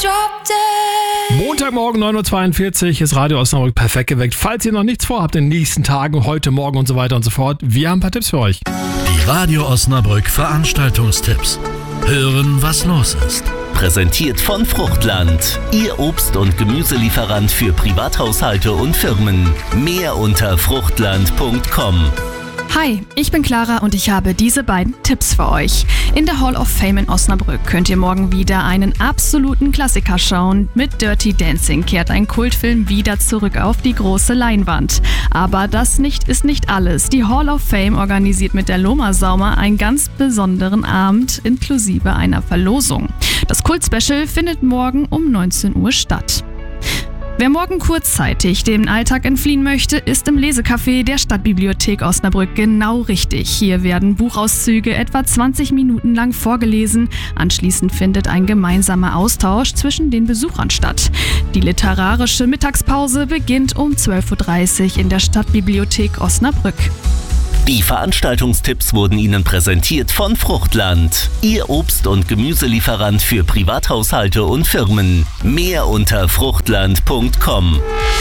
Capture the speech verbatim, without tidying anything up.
Montagmorgen neun Uhr zweiundvierzig ist Radio Osnabrück perfekt geweckt. Falls ihr noch nichts vorhabt in den nächsten Tagen, heute, morgen und so weiter und so fort, wir haben ein paar Tipps für euch. Die Radio Osnabrück Veranstaltungstipps. Hören, was los ist. Präsentiert von Fruchtland. Ihr Obst- und Gemüselieferant für Privathaushalte und Firmen. Mehr unter fruchtland punkt com. Hi, ich bin Clara und ich habe diese beiden Tipps für euch. In der Hall of Fame in Osnabrück könnt ihr morgen wieder einen absoluten Klassiker schauen. Mit Dirty Dancing kehrt ein Kultfilm wieder zurück auf die große Leinwand. Aber das nicht ist nicht alles. Die Hall of Fame organisiert mit der Loma Sauma einen ganz besonderen Abend inklusive einer Verlosung. Das Kult-Special findet morgen um neunzehn Uhr statt. Wer morgen kurzzeitig dem Alltag entfliehen möchte, ist im Lesecafé der Stadtbibliothek Osnabrück genau richtig. Hier werden Buchauszüge etwa zwanzig Minuten lang vorgelesen. Anschließend findet ein gemeinsamer Austausch zwischen den Besuchern statt. Die literarische Mittagspause beginnt um zwölf Uhr dreißig in der Stadtbibliothek Osnabrück. Die Veranstaltungstipps wurden Ihnen präsentiert von Fruchtland. Ihr Obst- und Gemüselieferant für Privathaushalte und Firmen. Mehr unter fruchtland punkt com.